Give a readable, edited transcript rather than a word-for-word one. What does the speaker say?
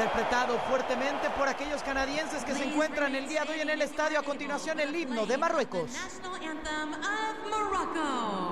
interpretado fuertemente por aquellos canadienses que se encuentran el día de hoy en el estadio. A continuación, el himno de Marruecos. National anthem of Morocco.